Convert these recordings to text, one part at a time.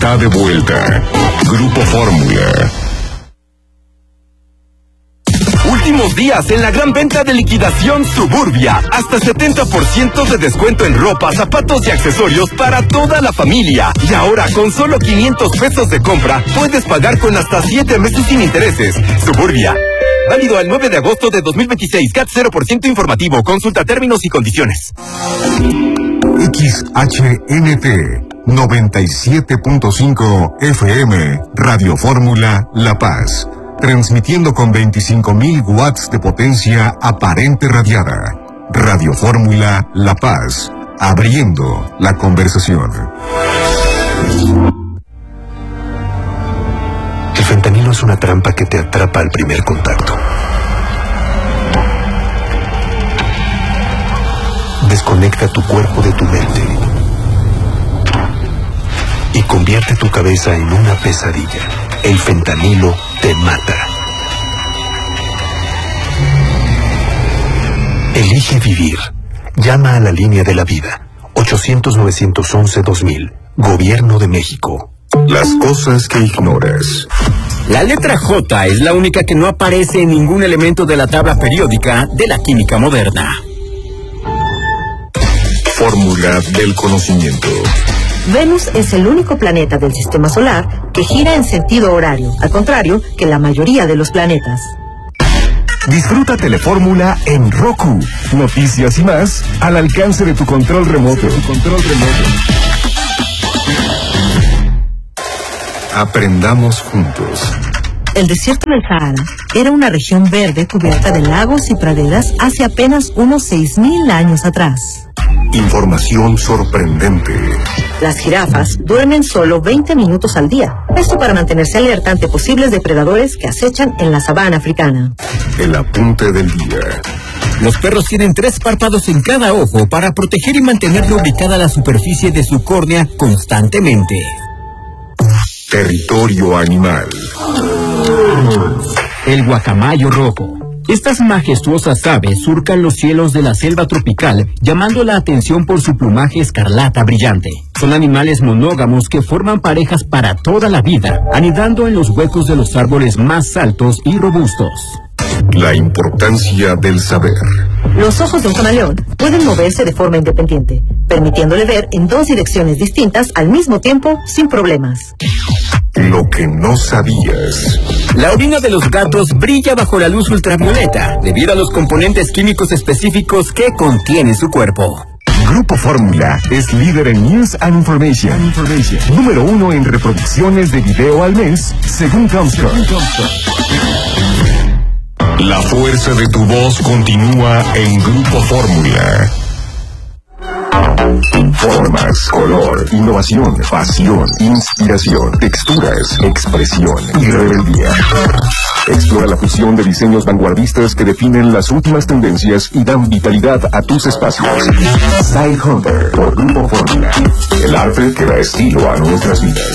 está de vuelta. Grupo Fórmula. Últimos días en la gran venta de liquidación Suburbia. Hasta 70% de descuento en ropa, zapatos y accesorios para toda la familia. Y ahora con solo 500 pesos de compra puedes pagar con hasta 7 meses sin intereses. Suburbia. Válido al 9 de agosto de 2026. CAT 0% informativo. Consulta términos y condiciones. XHNT 97.5 FM Radio Fórmula La Paz. Transmitiendo con 25.000 watts de potencia aparente radiada. Radio Fórmula La Paz. Abriendo la conversación. El fentanilo es una trampa que te atrapa al primer contacto. Desconecta tu cuerpo de tu mente y convierte tu cabeza en una pesadilla. El fentanilo te mata. Elige vivir. Llama a la línea de la vida. 800-911-2000. Gobierno de México. Las cosas que ignoras. La letra J es la única que no aparece en ningún elemento de la tabla periódica de la química moderna. Fórmula del conocimiento. Venus es el único planeta del sistema solar que gira en sentido horario, al contrario que la mayoría de los planetas. Disfruta Telefórmula en Roku. Noticias y más al alcance de tu control remoto. Aprendamos juntos. El desierto del Sahara era una región verde cubierta de lagos y praderas hace apenas unos 6.000 años atrás. Información sorprendente. Las jirafas duermen solo 20 minutos al día. Esto para mantenerse alerta ante posibles depredadores que acechan en la sabana africana. El apunte del día. Los perros tienen 3 párpados en cada ojo para proteger y mantener lubricada la superficie de su córnea constantemente. Territorio animal. El guacamayo rojo. Estas majestuosas aves surcan los cielos de la selva tropical, llamando la atención por su plumaje escarlata brillante. Son animales monógamos que forman parejas para toda la vida, anidando en los huecos de los árboles más altos y robustos. La importancia del saber. Los ojos de un camaleón pueden moverse de forma independiente, permitiéndole ver en 2 direcciones distintas al mismo tiempo sin problemas. Lo que no sabías. La orina de los gatos brilla bajo la luz ultravioleta, debido a los componentes químicos específicos que contiene su cuerpo. Grupo Fórmula es líder en News and Information. Número 1 en reproducciones de video al mes, según Comscore. La fuerza de tu voz continúa en Grupo Fórmula. Formas, color, innovación, pasión, inspiración, texturas, expresión y rebeldía. Explora la fusión de diseños vanguardistas que definen las últimas tendencias y dan vitalidad a tus espacios. Style Hunter por Grupo Fórmula. El arte que da estilo a nuestras vidas.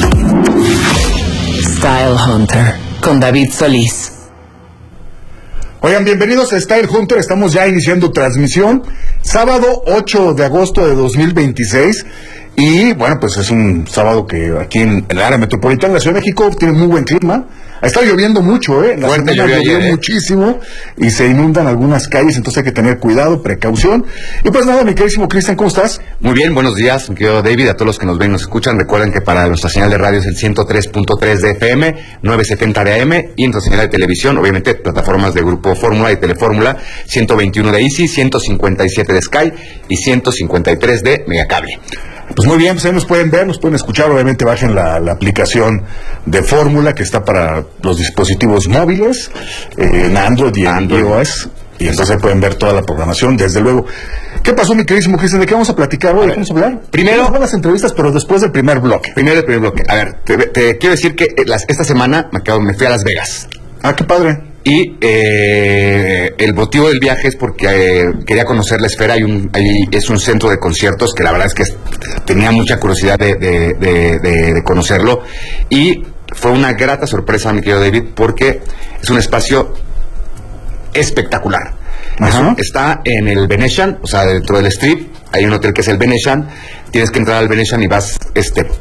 Style Hunter con David Solís. Oigan, bienvenidos a Style Hunter, estamos ya iniciando transmisión, sábado 8 de agosto de 2026, y bueno, pues es un sábado que aquí en el área metropolitana de la Ciudad de México tiene muy buen clima. Ha estado lloviendo mucho, la Fuerte semana llovió muchísimo y se inundan algunas calles, entonces hay que tener cuidado, precaución. Y pues nada, mi queridísimo Cristian, ¿cómo estás? Muy bien, buenos días, mi querido David, a todos los que nos ven y nos escuchan. Recuerden que para nuestra señal de radio es el 103.3 de FM, 970 de AM, y nuestra señal de televisión, obviamente, plataformas de Grupo Fórmula y Telefórmula, 121 de Easy, 157 de Sky y 153 de Megacable. Pues muy bien, pues ahí nos pueden ver, nos pueden escuchar, obviamente bajen la aplicación de Fórmula que está para los dispositivos móviles, en Android y en iOS, y entonces ahí pueden ver toda la programación, desde luego. ¿Qué pasó, mi queridísimo Cristian? ¿De qué vamos a platicar hoy? ¿De qué vamos a hablar? Primero, las entrevistas, pero después del primer bloque. Primero el primer bloque. A ver, te quiero decir que esta semana me fui a Las Vegas. Ah, qué padre. Y el motivo del viaje es porque quería conocer la esfera. Es un centro de conciertos que la verdad es que tenía mucha curiosidad de conocerlo, y fue una grata sorpresa, mi querido David, porque es un espacio espectacular. Está en el Venetian, o sea, dentro del Strip hay un hotel que es el Venetian. Tienes que entrar al Venetian y vas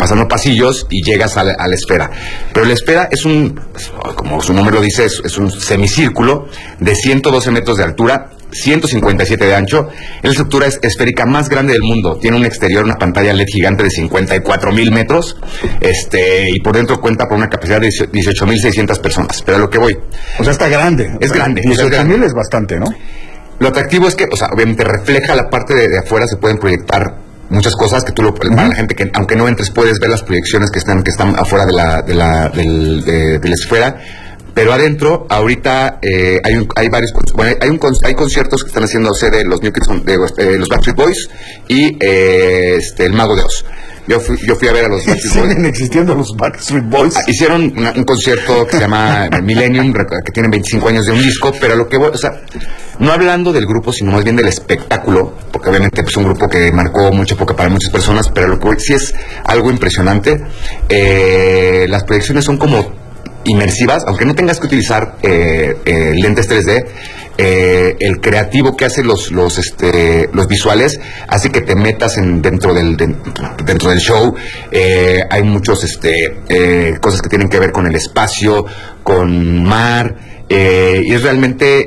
pasando pasillos y llegas a la esfera. Pero la esfera es como su nombre lo dice, es un semicírculo de 112 metros de altura, 157 de ancho. Es la estructura esférica más grande del mundo. Tiene un exterior, una pantalla LED gigante de 54,000 metros, y por dentro cuenta por una capacidad de 18,600 personas. Pero a lo que voy. O sea, está grande. Es grande. 18,000 es bastante, ¿no? Lo atractivo es que, o sea, obviamente refleja la parte de afuera, se pueden proyectar muchas cosas que para la gente que aunque no entres puedes ver las proyecciones que están afuera de la esfera. Pero adentro, ahorita hay varios, bueno, hay conciertos que están haciendo sede los New Kids, los Backstreet Boys y el Mago de Oz. Yo fui a ver a los Backstreet Boys. ¿Siguen existiendo los Backstreet Boys? Hicieron un concierto que se llama Millennium, que tienen 25 años de un disco, pero lo que voy, o sea, no hablando del grupo, sino más bien del espectáculo, porque obviamente es un grupo que marcó mucha época para muchas personas, pero lo que voy, sí es algo impresionante. Las proyecciones son como inmersivas, aunque no tengas que utilizar lentes 3D. El creativo que hace los visuales hace que te metas dentro del show. Hay muchos cosas que tienen que ver con el espacio, con mar, y es realmente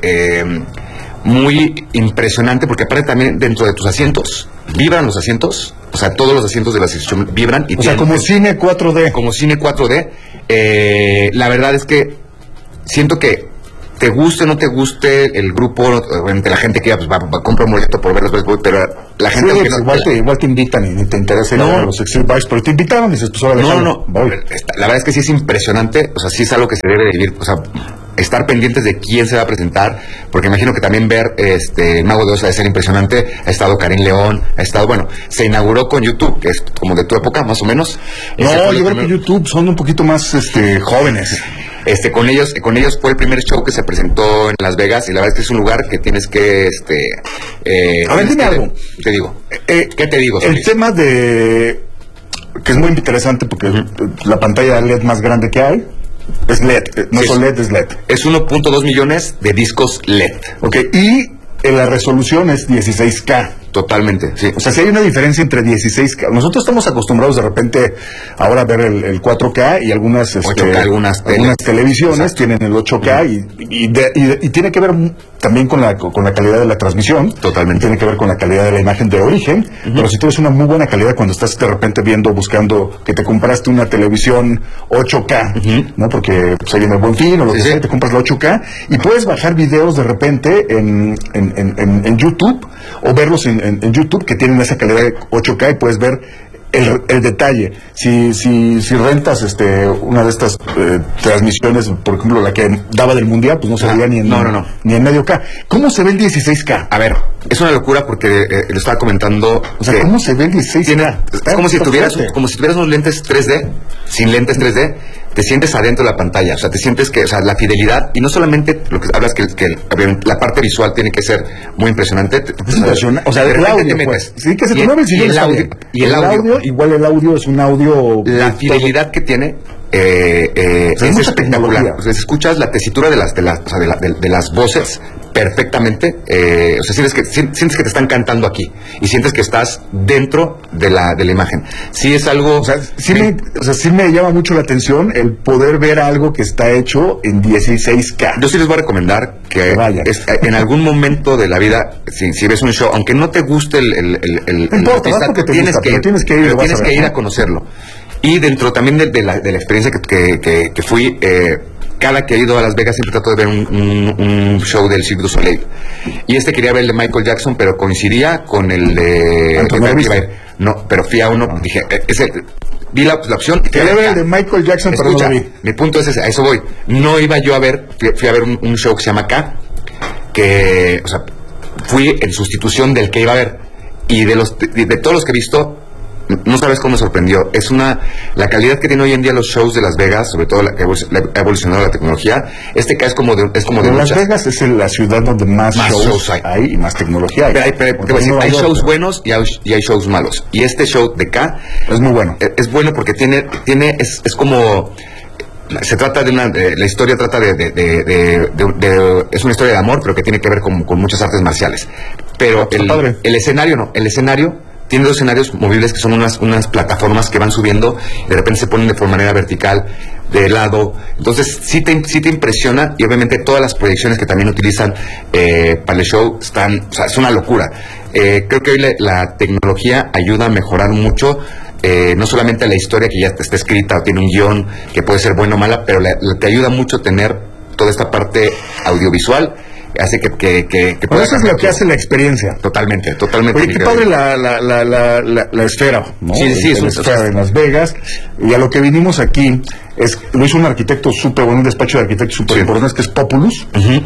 muy impresionante, porque aparte también dentro de tus asientos vibran los asientos, o sea, todos los asientos de la sesión vibran y como cine 4D. Como cine 4D. La verdad es que siento que te guste o no te guste el grupo, obviamente la gente que va a comprar un boleto por verlos, pero la gente... Sí, igual te invitan y te interesa ir a los Backstreet Boys, pero te invitaron y dices, pues ahora No. La verdad es que sí es impresionante, o sea, sí es algo que se debe de vivir, o sea, estar pendientes de quién se va a presentar, porque imagino que también ver el Mago de Oz ha de ser impresionante. Ha estado Karim León, se inauguró con YouTube, que es como de tu época, más o menos. No, yo creo que YouTube son un poquito más jóvenes. Con ellos fue el primer show que se presentó en Las Vegas, y la verdad es que es un lugar que tienes que a ver, dime algo. Te digo. ¿Qué te digo, el tema de que es muy interesante, porque la pantalla LED más grande que hay es LED, no son LED, es LED. Es 1.2 millones de discos LED. Ok, y la resolución es 16K. Totalmente, sí. O sea, si hay una diferencia entre 16K. Nosotros estamos acostumbrados de repente ahora a ver el 4K, y algunas 8K, algunas televisiones. Exacto. Tienen el 8K y tiene que ver también con la calidad de la transmisión. Totalmente. Tiene que ver con la calidad de la imagen de origen. Pero si tienes una muy buena calidad cuando estás de repente buscando que te compraste una televisión 8K, ¿no? Porque pues, ahí viene el Buen Fin o lo que sea, te compras la 8K y puedes bajar videos de repente en YouTube, o verlos en YouTube, que tienen esa calidad de 8K, y puedes ver el detalle. Si rentas una de estas transmisiones, por ejemplo la que daba del Mundial, pues no se veía ni en medio K. ¿Cómo se ve el 16K? A ver, es una locura, porque lo estaba comentando. O sea, ¿cómo se ve el 16K? Es como si tuvieras unos lentes 3D, sin lentes 3D. Te sientes adentro de la pantalla, o sea, te sientes que, o sea, la fidelidad, y no solamente lo que hablas, que la parte visual tiene que ser muy impresionante. Es impresionante. O sea, el audio, pues. Sí, que se te mueve el audio. Y el audio, igual el audio es un audio... La fidelidad que tiene es espectacular. O sea, escuchas la tesitura de las voces perfectamente. O sea, sientes que te están cantando aquí, y sientes que estás dentro de la imagen. Sí es algo... O sea, sí me llama mucho la atención el poder ver algo que está hecho en 16K. Yo sí les voy a recomendar que en algún momento de la vida, si ves un show, aunque no te guste el artista, tienes que ir a conocerlo. Y dentro también de la experiencia que fui, cada que he ido a Las Vegas siempre trato de ver un show del Cirque du Soleil. Y quería ver el de Michael Jackson, pero coincidía con el de... No, pero fui a uno, dije, vi la opción. Quería ver el de Michael Jackson, pero no lo vi. Mi punto es ese, a eso voy. No iba yo a ver, fui a ver un show que se llama K, que, o sea, fui en sustitución del que iba a ver. Y de todos los que he visto, no sabes cómo me sorprendió. La calidad que tiene hoy en día los shows de Las Vegas, sobre todo ha evolucionado la tecnología. K es como de Las Vegas es la ciudad donde más shows hay y más tecnología hay. Hay shows buenos y hay shows malos. Y este show de K es muy bueno. Es bueno porque es como... Se trata la historia trata es una historia de amor, pero que tiene que ver con muchas artes marciales. Pero el escenario tiene 2 escenarios movibles que son unas plataformas que van subiendo, de repente se ponen de manera vertical, de lado. Entonces sí te impresiona, y obviamente todas las proyecciones que también utilizan para el show están, o sea, es una locura. Creo que hoy la tecnología ayuda a mejorar mucho, no solamente la historia que ya está escrita o tiene un guión que puede ser buena o mala, pero te ayuda mucho a tener toda esta parte audiovisual. Hace que bueno, eso es lo que hace la experiencia. Totalmente. Oye, qué padre la esfera, ¿no? Sí, es una esfera en Las Vegas. Y a lo que vinimos aquí lo hizo un arquitecto súper bueno, un despacho de arquitectos súper importante, que es Populus.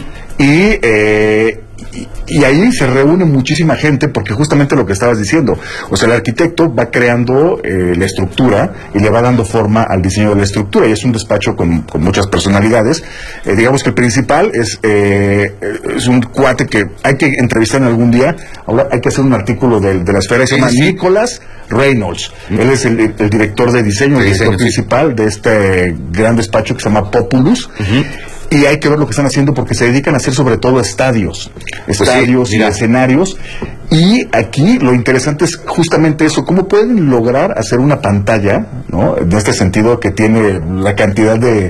Y ahí se reúne muchísima gente, porque justamente lo que estabas diciendo, o sea, el arquitecto va creando la estructura y le va dando forma al diseño de la estructura, y es un despacho con muchas personalidades. Digamos que el principal es un cuate que hay que entrevistar en algún día. Ahora hay que hacer un artículo de la esfera, se llama Nicholas Reynolds. Él es el director de diseño, el director principal de este gran despacho que se llama Populus. Y hay que ver lo que están haciendo, porque se dedican a hacer sobre todo estadios y escenarios. Y aquí lo interesante es justamente eso, cómo pueden lograr hacer una pantalla, ¿no? En este sentido, que tiene la cantidad de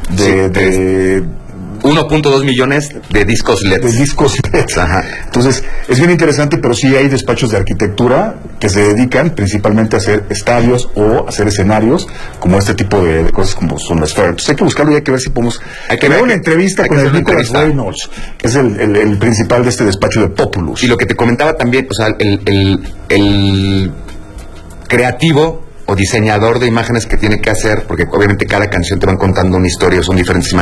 1.2 millones de discos LEDs. Ajá. Entonces, es bien interesante, pero sí hay despachos de arquitectura que se dedican principalmente a hacer estadios o hacer escenarios, como este tipo de cosas, como son las esferas. Entonces hay que buscarlo y hay que ver si podemos... Hay que ver una entrevista con el Nicholas Reynolds, que es el principal de este despacho de Populus. Y lo que te comentaba también, o sea, el creativo o diseñador de imágenes que tiene que hacer, porque obviamente cada canción te van contando una historia, son diferentes imágenes.